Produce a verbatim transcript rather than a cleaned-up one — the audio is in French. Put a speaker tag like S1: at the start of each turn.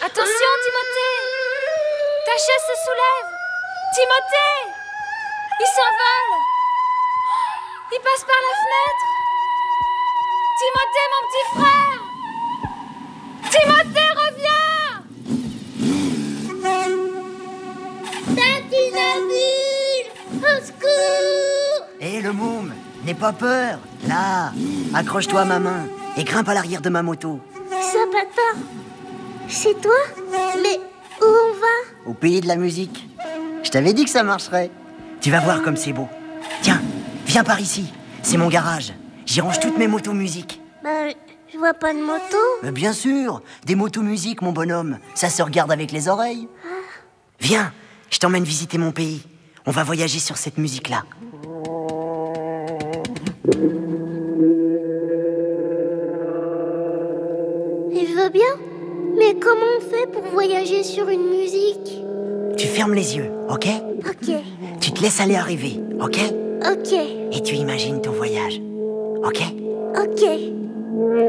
S1: Attention, Timothée! Ta chaise se soulève! Timothée! Il s'envole! Il passe par la fenêtre! Timothée, mon petit frère! Timothée, reviens!
S2: Tintinabule! Au secours!
S3: Hé, le môme, n'aie pas peur. Là, accroche-toi à ma main et grimpe à l'arrière de ma moto.
S2: Ça, papa, c'est toi? Mais où on va?
S3: Au pays de la musique. Je t'avais dit que ça marcherait. Tu vas voir comme c'est beau. Tiens, viens par ici. C'est mon garage. J'y range toutes mes motos musique.
S2: Bah, je vois pas de moto.
S3: Mais bien sûr, des motos musique, mon bonhomme. Ça se regarde avec les oreilles. Viens, je t'emmène visiter mon pays. On va voyager sur cette musique-là.
S2: Je veux bien. Mais comment on fait pour voyager sur une musique?
S3: Tu fermes les yeux, ok?
S2: Ok,
S3: Tu te laisses aller à rêver, ok?
S2: ok,
S3: Et tu imagines ton voyage, ok?
S2: ok.